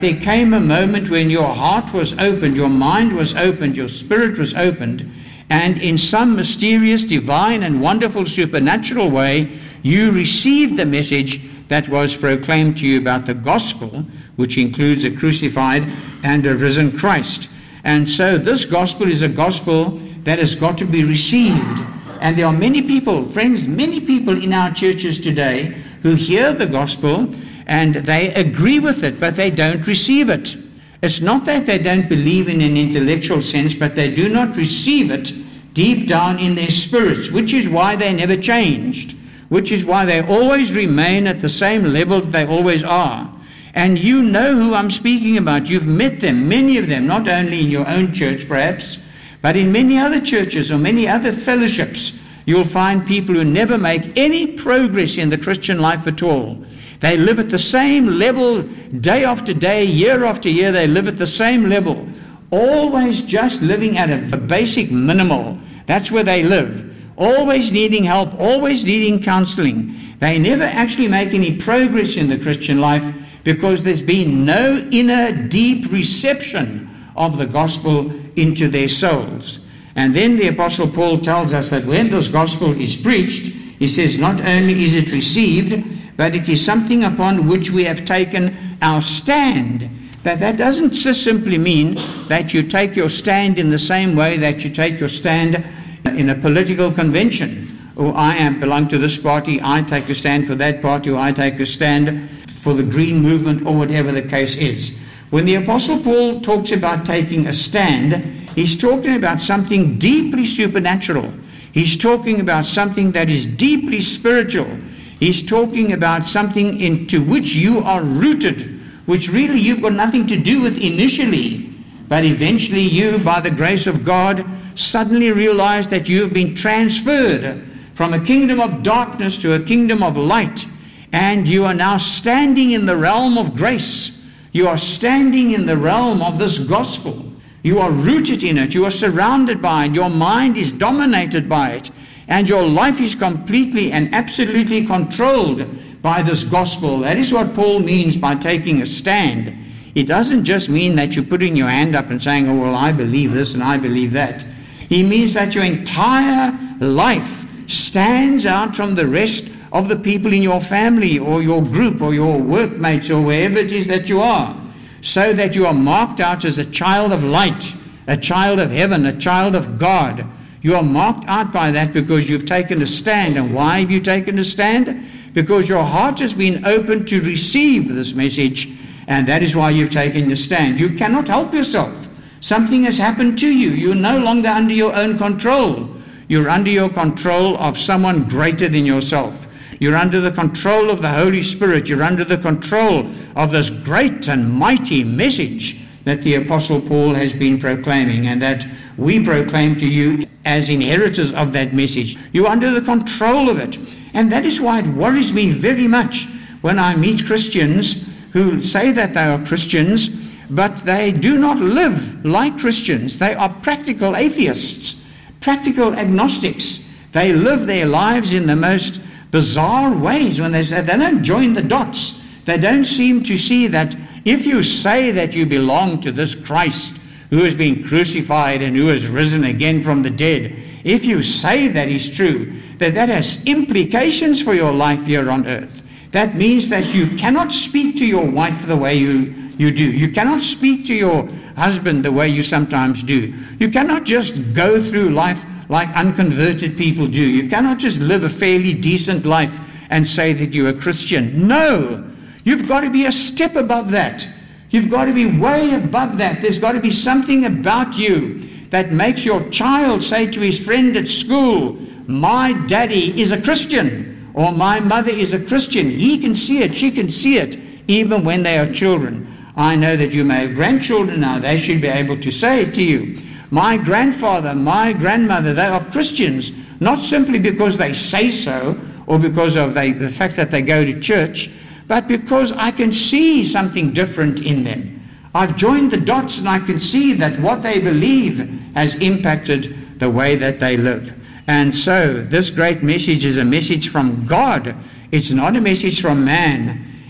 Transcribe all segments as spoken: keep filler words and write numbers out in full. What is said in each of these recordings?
There came a moment when your heart was opened, your mind was opened, your spirit was opened, and in some mysterious, divine, and wonderful supernatural way, you received the message that was proclaimed to you about the gospel, which includes a crucified and a risen Christ. And so this gospel is a gospel that has got to be received. And there are many people, friends, many people in our churches today who hear the gospel and they agree with it, but they don't receive it. It's not that they don't believe in an intellectual sense, but they do not receive it deep down in their spirits, which is why they never changed, which is why they always remain at the same level they always are. And you know who I'm speaking about. You've met them, many of them, not only in your own church perhaps, but in many other churches or many other fellowships. You'll find people who never make any progress in the Christian life at all. They live at the same level day after day, year after year. They live at the same level, always just living at a basic minimal. That's where they live, always needing help, always needing counseling. They never actually make any progress in the Christian life because there's been no inner deep reception of the gospel into their souls. And then the Apostle Paul tells us that when this gospel is preached, he says not only is it received, but it is something upon which we have taken our stand. But that doesn't just simply mean that you take your stand in the same way that you take your stand in a political convention. Or I am belong to this party, I take a stand for that party, or I take a stand for the green movement, or whatever the case is. When the Apostle Paul talks about taking a stand, he's talking about something deeply supernatural. He's talking about something that is deeply spiritual. He's talking about something into which you are rooted, which really you've got nothing to do with initially, but eventually you, by the grace of God, suddenly realize that you have been transferred from a kingdom of darkness to a kingdom of light, and you are now standing in the realm of grace. You are standing in the realm of this gospel. You are rooted in it. You are surrounded by it. Your mind is dominated by it. And your life is completely and absolutely controlled by this gospel. That is what Paul means by taking a stand. It doesn't just mean that you're putting your hand up and saying, oh, well, I believe this and I believe that. He means that your entire life stands out from the rest of the people in your family or your group or your workmates or wherever it is that you are, so that you are marked out as a child of light, a child of heaven, a child of God. You are marked out by that because you've taken a stand. And why have you taken a stand? Because your heart has been open to receive this message, and that is why you've taken a stand. You cannot help yourself. Something has happened to you. You're no longer under your own control. You're under your control of someone greater than yourself. You're under the control of the Holy Spirit. You're under the control of this great and mighty message that the Apostle Paul has been proclaiming, and that we proclaim to you as inheritors of that message. You're under the control of it. And that is why it worries me very much when I meet Christians who say that they are Christians, but they do not live like Christians. They are practical atheists, practical agnostics. They live their lives in the most bizarre ways when they say they don't join the dots. They don't seem to see that if you say that you belong to this Christ who has been crucified and who has risen again from the dead, if you say that is true, that that has implications for your life here on earth. That means that you cannot speak to your wife the way you, you do. You cannot speak to your husband the way you sometimes do. You cannot just go through life like unconverted people do. You cannot just live a fairly decent life and say that you're a Christian. No, you've got to be a step above that. You've got to be way above that. There's got to be something about you that makes your child say to his friend at school, my daddy is a Christian, or my mother is a Christian. He can see it, she can see it, even when they are children. I know that you may have grandchildren now. They should be able to say it to you. My grandfather, my grandmother, they are Christians, not simply because they say so or because of they, the fact that they go to church, but because I can see something different in them. I've joined the dots and I can see that what they believe has impacted the way that they live. And so this great message is a message from God. It's not a message from man.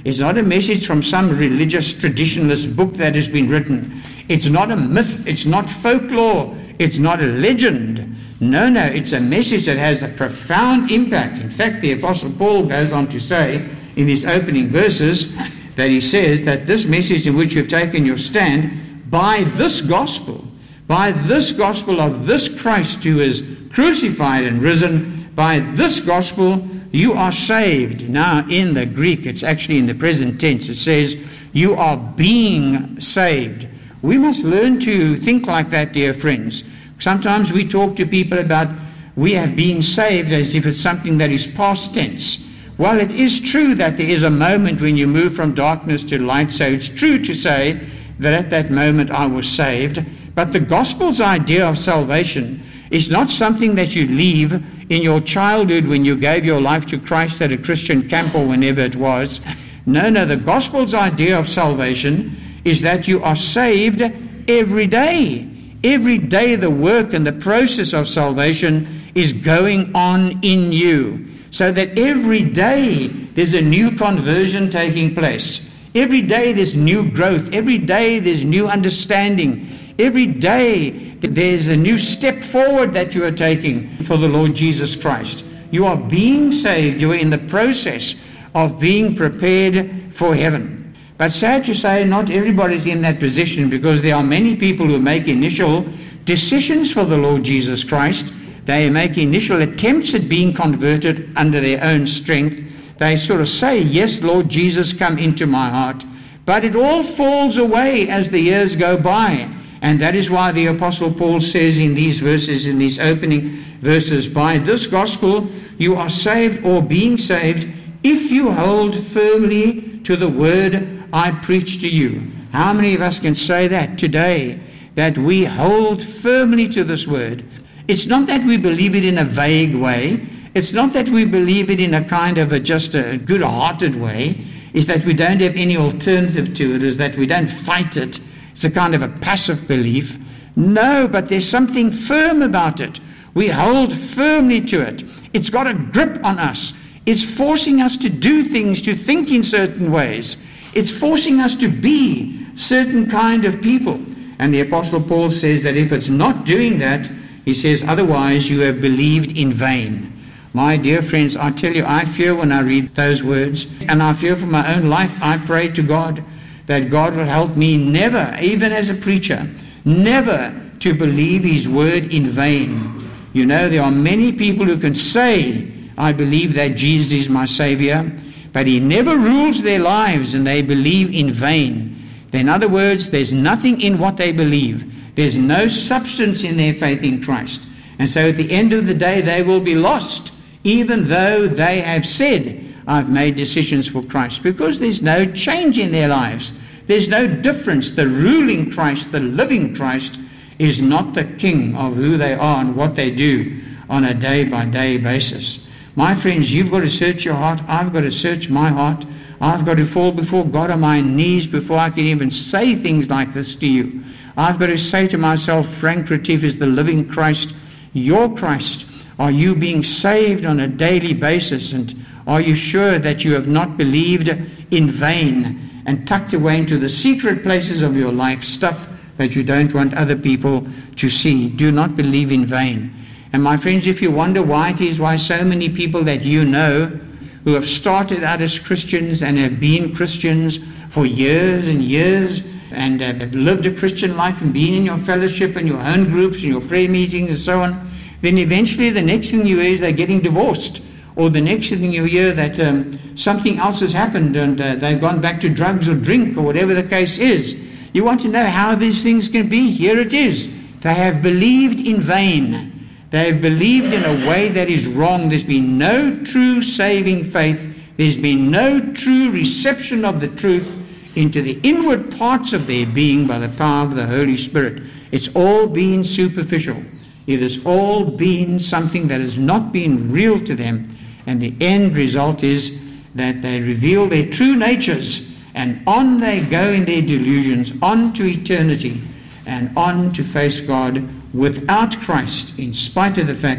It's not a message from some religious traditionalist book that has been written. It's not a myth. It's not folklore. It's not a legend. No, no, it's a message that has a profound impact. In fact, the Apostle Paul goes on to say in his opening verses that he says that this message in which you've taken your stand, by this gospel, by this gospel of this Christ who is crucified and risen, by this gospel you are saved. Now in the Greek, it's actually in the present tense, it says you are being saved. We must learn to think like that, dear friends. Sometimes we talk to people about we have been saved as if it's something that is past tense. Well, it is true that there is a moment when you move from darkness to light, so it's true to say that at that moment I was saved. But the gospel's idea of salvation is not something that you leave in your childhood when you gave your life to Christ at a Christian camp or whenever it was. No, no, the gospel's idea of salvation is that you are saved every day. Every day the work and the process of salvation is going on in you. So that every day there's a new conversion taking place. Every day there's new growth. Every day there's new understanding. Every day there's a new step forward that you are taking for the Lord Jesus Christ. You are being saved. You are in the process of being prepared for heaven. But sad to say, not everybody's in that position, because there are many people who make initial decisions for the Lord Jesus Christ. They make initial attempts at being converted under their own strength. They sort of say, yes, Lord Jesus, come into my heart. But it all falls away as the years go by. And that is why the Apostle Paul says in these verses, in these opening verses, by this gospel you are saved, or being saved, if you hold firmly to the word I preach to you. How many of us can say that today, that we hold firmly to this word? It's not that we believe it in a vague way. It's not that we believe it in a kind of a just a good-hearted way. It's that we don't have any alternative to it. Is that we don't fight it. It's a kind of a passive belief. No, but there's something firm about it. We hold firmly to it. It's got a grip on us. It's forcing us to do things, to think in certain ways. It's forcing us to be certain kind of people. And the Apostle Paul says that if it's not doing that, he says, otherwise you have believed in vain. My dear friends, I tell you, I fear when I read those words, and I fear for my own life. I pray to God that God will help me never, even as a preacher, never to believe his word in vain. You know, there are many people who can say, I believe that Jesus is my Savior, but he never rules their lives, and they believe in vain. In other words, there's nothing in what they believe. There's no substance in their faith in Christ. And so at the end of the day, they will be lost, even though they have said, I've made decisions for Christ, because there's no change in their lives. There's no difference. The ruling Christ, the living Christ, is not the king of who they are and what they do on a day-by-day basis. My friends, you've got to search your heart. I've got to search my heart. I've got to fall before God on my knees before I can even say things like this to you. I've got to say to myself, Frank Retief is the living Christ, your Christ. Are you being saved on a daily basis? And are you sure that you have not believed in vain and tucked away into the secret places of your life stuff that you don't want other people to see? Do not believe in vain. And my friends, if you wonder why it is why so many people that you know who have started out as Christians and have been Christians for years and years and have lived a Christian life and been in your fellowship and your home groups and your prayer meetings and so on, then eventually the next thing you hear is they're getting divorced, or the next thing you hear that um, something else has happened and uh, they've gone back to drugs or drink or whatever the case is. You want to know how these things can be? Here it is. They have believed in vain. They have believed in a way that is wrong. There's been no true saving faith. There's been no true reception of the truth into the inward parts of their being by the power of the Holy Spirit. It's all been superficial. It has all been something that has not been real to them. And the end result is that they reveal their true natures, and on they go in their delusions, on to eternity, and on to face God without Christ, in spite of the fact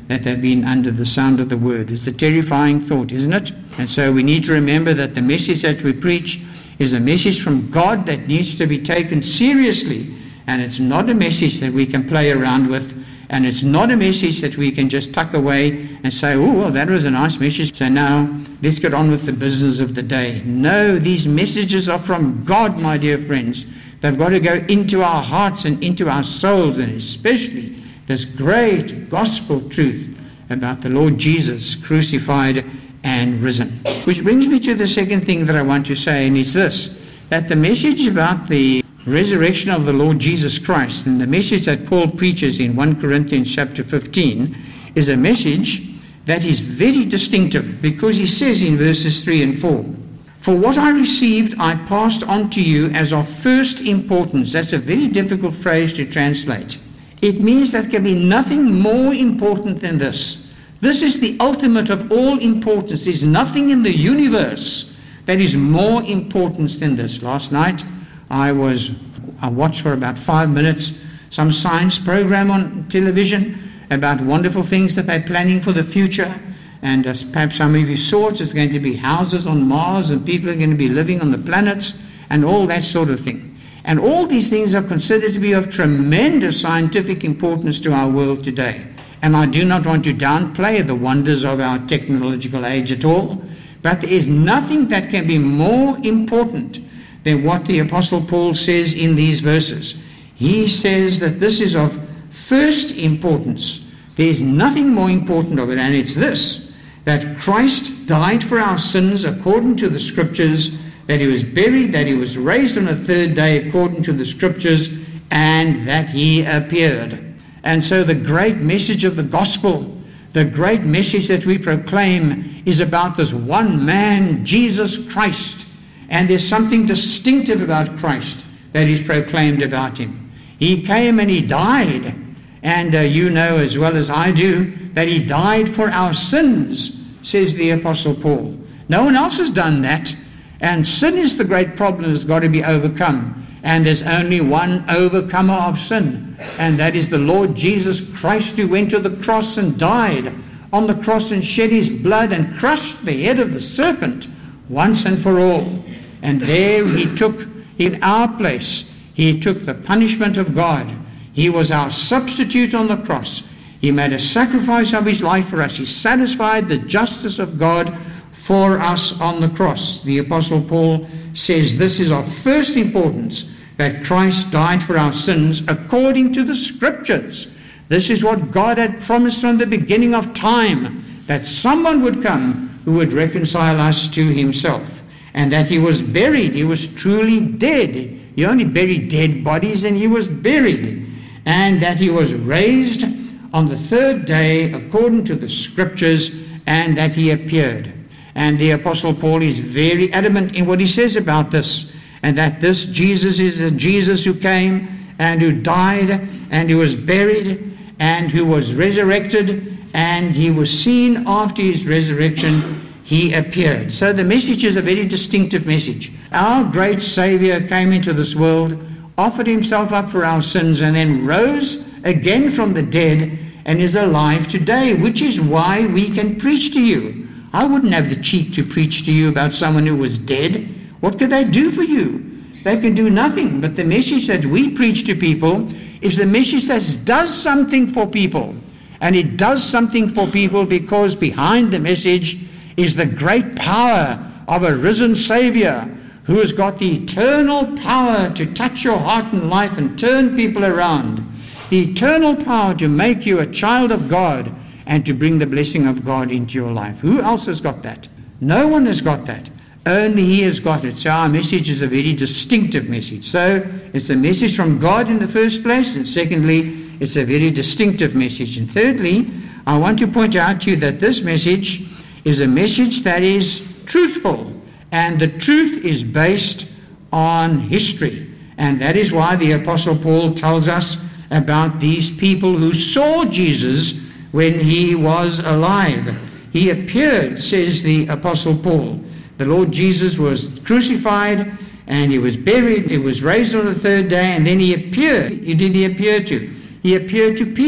that they've been under the sound of the word. It's a terrifying thought, isn't it? And so we need to remember that the message that we preach is a message from God that needs to be taken seriously. And it's not a message that we can play around with. And it's not a message that we can just tuck away and say, oh, well, that was a nice message, so now let's get on with the business of the day. No, these messages are from God, my dear friends. They've got to go into our hearts and into our souls, and especially this great gospel truth about the Lord Jesus crucified and risen. Which brings me to the second thing that I want to say, and it's this, that the message about the resurrection of the Lord Jesus Christ and the message that Paul preaches in First Corinthians chapter fifteen is a message that is very distinctive, because he says in verses three and four, "For what I received I passed on to you as of first importance." That's a very difficult phrase to translate. It means that there can be nothing more important than this. This is the ultimate of all importance. There's nothing in the universe that is more important than this. Last night I was, I watched for about five minutes some science program on television about wonderful things that they're planning for the future. And as perhaps some of you saw it, it's going to be houses on Mars and people are going to be living on the planets and all that sort of thing. And all these things are considered to be of tremendous scientific importance to our world today. And I do not want to downplay the wonders of our technological age at all, but there is nothing that can be more important than what the Apostle Paul says in these verses. He says that this is of first importance. There is nothing more important of it, and it's this, that Christ died for our sins according to the Scriptures, that he was buried, that he was raised on the third day according to the Scriptures, and that he appeared. And so the great message of the gospel, the great message that we proclaim, is about this one man, Jesus Christ. And there's something distinctive about Christ that is proclaimed about him. He came and he died. And uh, you know as well as I do that he died for our sins, says the Apostle Paul. No one else has done that. And sin is the great problem that's got to be overcome. And there's only one overcomer of sin. And that is the Lord Jesus Christ, who went to the cross and died on the cross and shed his blood and crushed the head of the serpent once and for all. And there he took, in our place, he took the punishment of God. He was our substitute on the cross. He made a sacrifice of his life for us. He satisfied the justice of God for us on the cross. The Apostle Paul says this is of first importance, that Christ died for our sins according to the Scriptures. This is what God had promised from the beginning of time, that someone would come who would reconcile us to himself, and that he was buried. He was truly dead. He only buried dead bodies, and he was buried. And that he was raised on the third day according to the Scriptures, and that he appeared. And the Apostle Paul is very adamant in what he says about this, and that this Jesus is the Jesus who came and who died and who was buried and who was resurrected, and he was seen after his resurrection. He appeared. So the message is a very distinctive message. Our great Savior came into this world, offered himself up for our sins, and then rose again from the dead and is alive today, which is why we can preach to you. I wouldn't have the cheek to preach to you about someone who was dead. What could they do for you? They can do nothing. But the message that we preach to people is the message that does something for people. And it does something for people because behind the message is the great power of a risen Savior who has got the eternal power to touch your heart and life and turn people around. The eternal power to make you a child of God and to bring the blessing of God into your life. Who else has got that? No one has got that. Only he has got it. So our message is a very distinctive message. So it's a message from God in the first place, and secondly, it's a very distinctive message. And thirdly, I want to point out to you that this message is a message that is truthful, and the truth is based on history. And that is why the Apostle Paul tells us about these people who saw Jesus when he was alive. He appeared, says the Apostle Paul. The Lord Jesus was crucified, and he was buried, he was raised on the third day, and then he appeared. Who did he appear to? He appeared to Peter.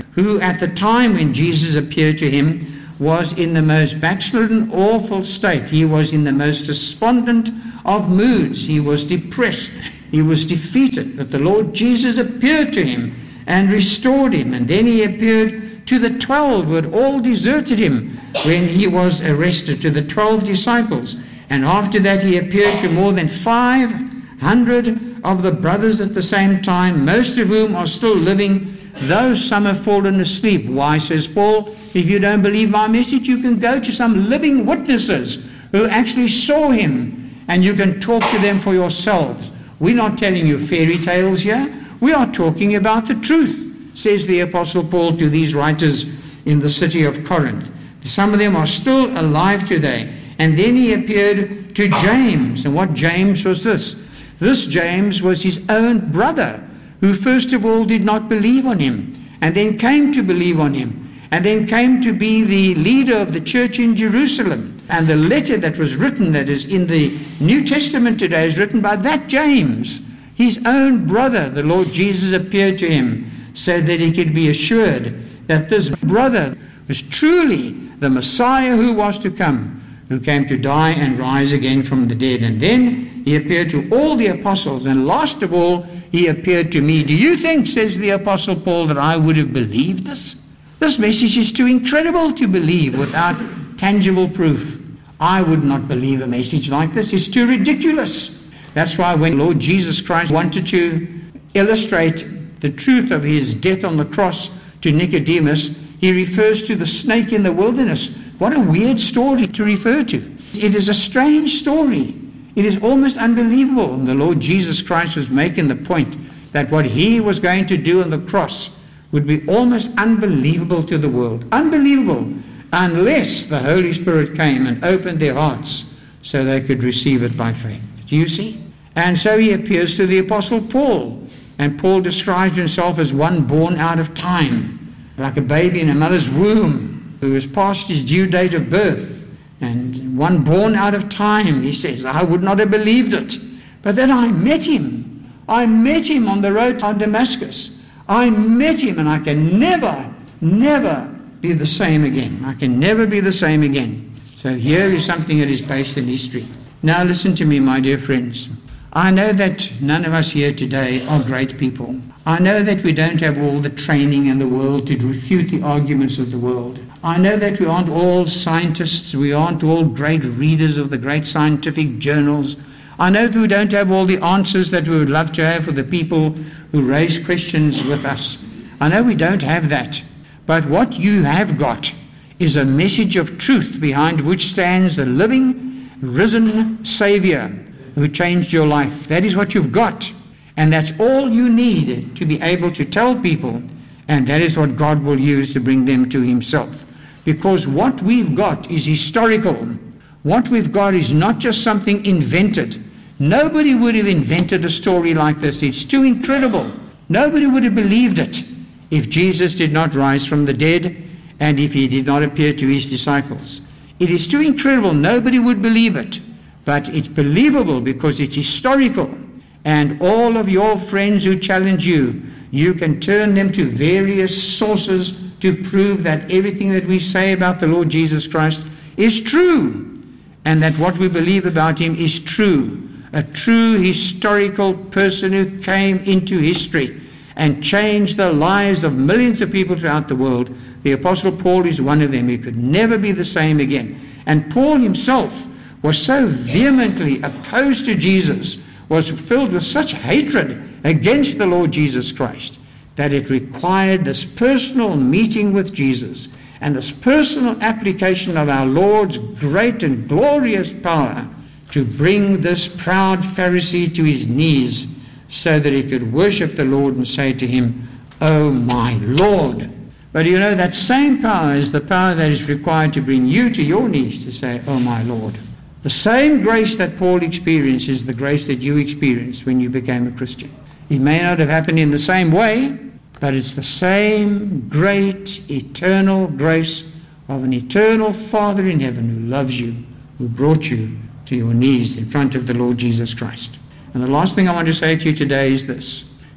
who at the time when Jesus appeared to him was in the most backslidden, awful state. He was in the most despondent of moods. He was depressed. He was defeated. But the Lord Jesus appeared to him and restored him. And then he appeared to the twelve who had all deserted him when he was arrested, to the twelve disciples. And after that he appeared to more than five hundred of the brothers at the same time, most of whom are still living, though some have fallen asleep. Why, says Paul, if you don't believe my message, you can go to some living witnesses who actually saw him, and you can talk to them for yourselves. We're not telling you fairy tales here. We are talking about the truth, says the Apostle Paul to these writers in the city of Corinth. Some of them are still alive today. And then he appeared to James. And what James was this? This James was his own brother, who first of all did not believe on him, and then came to believe on him, and then came to be the leader of the church in Jerusalem. And the letter that was written, that is in the New Testament today, is written by that James, his own brother. The Lord Jesus appeared to him so that he could be assured that this brother was truly the Messiah who was to come, who came to die and rise again from the dead. And then he appeared to all the apostles, and last of all, he appeared to me. Do you think, says the Apostle Paul, that I would have believed this? This message is too incredible to believe without tangible proof. I would not believe a message like this. It's too ridiculous. That's why when Lord Jesus Christ wanted to illustrate the truth of his death on the cross to Nicodemus, he refers to the snake in the wilderness. What a weird story to refer to. It is a strange story. It is almost unbelievable. And the Lord Jesus Christ was making the point that what he was going to do on the cross would be almost unbelievable to the world. Unbelievable, unless the Holy Spirit came and opened their hearts so they could receive it by faith. Do you see? And so he appears to the Apostle Paul. And Paul describes himself as one born out of time, like a baby in a mother's womb, who has passed his due date of birth. And one born out of time, he says, I would not have believed it. But then I met him. I met him on the road to Damascus. I met him, and I can never, never be the same again. I can never be the same again. So here is something that is based in history. Now listen to me, my dear friends. I know that none of us here today are great people. I know that we don't have all the training in the world to refute the arguments of the world. I know that we aren't all scientists. We aren't all great readers of the great scientific journals. I know that we don't have all the answers that we would love to have for the people who raise questions with us. I know we don't have that. But what you have got is a message of truth behind which stands the living, risen Savior who changed your life. That is what you've got. And that's all you need to be able to tell people. And that is what God will use to bring them to himself. Because what we've got is historical. What we've got is not just something invented. Nobody would have invented a story like this. It's too incredible. Nobody would have believed it if Jesus did not rise from the dead and if he did not appear to his disciples. It is too incredible. Nobody would believe it. But it's believable because it's historical. And all of your friends who challenge you, you can turn them to various sources to prove that everything that we say about the Lord Jesus Christ is true, and that what we believe about him is true. A true historical person who came into history and changed the lives of millions of people throughout the world. The Apostle Paul is one of them. He could never be the same again. And Paul himself was so vehemently opposed to Jesus, was filled with such hatred against the Lord Jesus Christ, that it required this personal meeting with Jesus and this personal application of our Lord's great and glorious power to bring this proud Pharisee to his knees so that he could worship the Lord and say to him, "Oh my Lord." But you know, that same power is the power that is required to bring you to your knees to say, "Oh my Lord." The same grace that Paul experienced is the grace that you experienced when you became a Christian. It may not have happened in the same way, but it's the same great eternal grace of an eternal Father in heaven who loves you, who brought you to your knees in front of the Lord Jesus Christ. And the last thing I want to say to you today is this.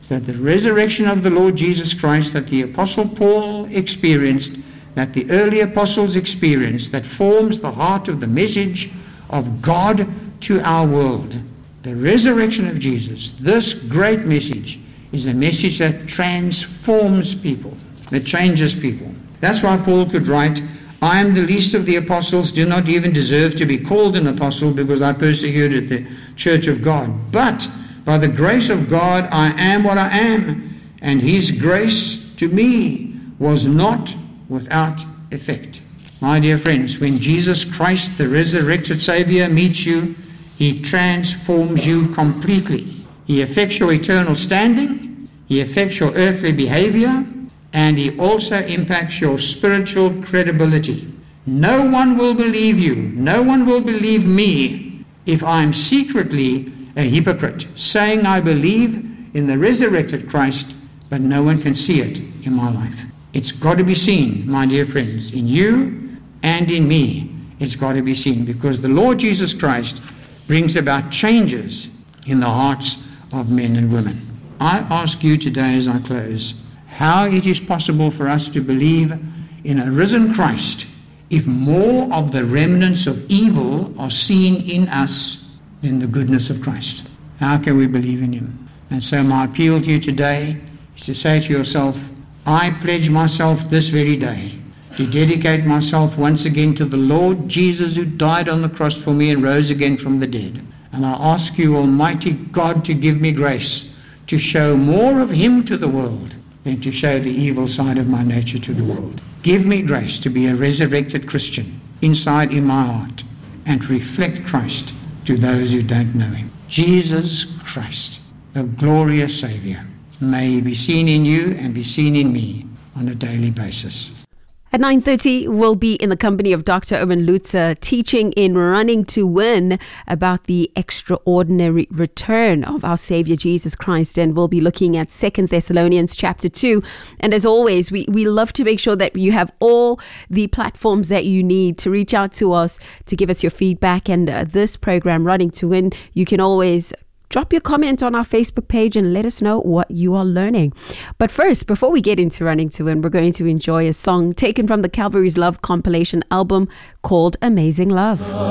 So the resurrection of the Lord Jesus Christ that the Apostle Paul experienced, that the early apostles experienced, that forms the heart of the message of God to our world. The resurrection of Jesus, this great message, is a message that transforms people, that changes people. That's why Paul could write, I am the least of the apostles, do not even deserve to be called an apostle because I persecuted the church of God. But by the grace of God, I am what I am, and his grace to me was not without effect. My dear friends, when Jesus Christ, the resurrected Savior, meets you, he transforms you completely. He affects your eternal standing, he affects your earthly behavior, and he also impacts your spiritual credibility. No one will believe you, no one will believe me if I'm secretly a hypocrite, saying I believe in the resurrected Christ, but no one can see it in my life. It's got to be seen, my dear friends, in you and in me. It's got to be seen, because the Lord Jesus Christ brings about changes in the hearts of men and women. I ask you today as I close, how it is possible for us to believe in a risen Christ if more of the remnants of evil are seen in us than the goodness of Christ. How can we believe in him? And so my appeal to you today is to say to yourself, I pledge myself this very day to dedicate myself once again to the Lord Jesus, who died on the cross for me and rose again from the dead. And I ask you, Almighty God, to give me grace to show more of him to the world than to show the evil side of my nature to the world. Give me grace to be a resurrected Christian inside in my heart and to reflect Christ to those who don't know him. Jesus Christ, the glorious Savior, may be seen in you and be seen in me on a daily basis. At nine thirty, we'll be in the company of Doctor Erwin Lutzer, teaching in Running to Win about the extraordinary return of our Savior Jesus Christ. And we'll be looking at Second Thessalonians chapter two. And as always, we, we love to make sure that you have all the platforms that you need to reach out to us, to give us your feedback. And uh, this program, Running to Win, you can always drop your comment on our Facebook page and let us know what you are learning. But first, before we get into Running to Win, we're going to enjoy a song taken from the Calvary's Love compilation album called Amazing Love.